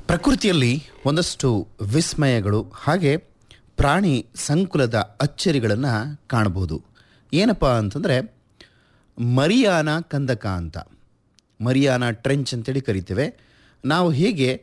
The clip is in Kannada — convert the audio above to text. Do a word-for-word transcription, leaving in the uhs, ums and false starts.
ಪ್ರಕೃತಿಯಲ್ಲಿ ಒಂದಷ್ಟು ವಿಸ್ಮಯಗಳು ಹಾಗೆ ಪ್ರಾಣಿ ಸಂಕುಲದ ಅಚ್ಚರಿಗಳನ್ನು ಕಾಣಬಹುದು. ಏನಪ್ಪ ಅಂತಂದರೆ ಮರಿಯಾನ ಕಂದಕ ಅಂತ, ಮರಿಯಾನ ಟ್ರೆಂಚ್ ಅಂತೇಳಿ ಕರಿತೇವೆ ನಾವು. ಹೀಗೆ